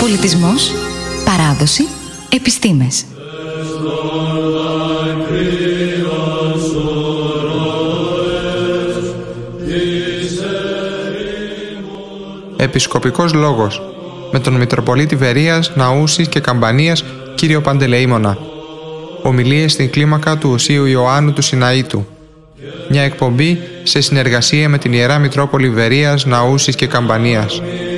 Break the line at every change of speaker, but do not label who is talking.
Πολιτισμός, παράδοση, επιστήμες.
Επισκοπικός λόγος με τον Μητροπολίτη Βερίας, Ναούσης και Καμπανίας κύριο Παντελεήμονα. Ομιλίες στην κλίμακα του Οσίου Ιωάννου του Σιναήτου. Μια εκπομπή σε συνεργασία με την Ιερά Μητρόπολη Βερίας, Ναούσης και Καμπανίας.